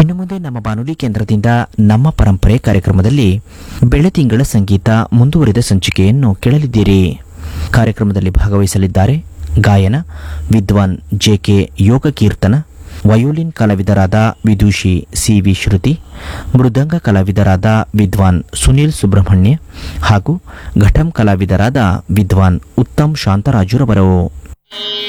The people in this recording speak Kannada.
ಇನ್ನು ಮುಂದೆ ನಮ್ಮ ಬಾನುಲಿ ಕೇಂದ್ರದಿಂದ ನಮ್ಮ ಪರಂಪರೆ ಕಾರ್ಯಕ್ರಮದಲ್ಲಿ ಬೆಳತಿಂಗಳ ಸಂಗೀತ ಮುಂದುವರಿದ ಸಂಚಿಕೆಯನ್ನು ಕೇಳಲಿದ್ದೀರಿ. ಕಾರ್ಯಕ್ರಮದಲ್ಲಿ ಭಾಗವಹಿಸಲಿದ್ದಾರೆ ಗಾಯನ ವಿದ್ವಾನ್ ಜೆ.ಕೆ. ಯೋಗಕೀರ್ತನ, ವಯೋಲಿನ್ ಕಲಾವಿದರಾದ ವಿದುಷಿ ಸಿ.ವಿ. ಶ್ರುತಿ, ಮೃದಂಗ ಕಲಾವಿದರಾದ ವಿದ್ವಾನ್ ಸುನೀಲ್ ಸುಬ್ರಹ್ಮಣ್ಯ ಹಾಗೂ ಘಟಂ ಕಲಾವಿದರಾದ ವಿದ್ವಾನ್ ಉತ್ತಮ್ ಶಾಂತರಾಜುರವರು.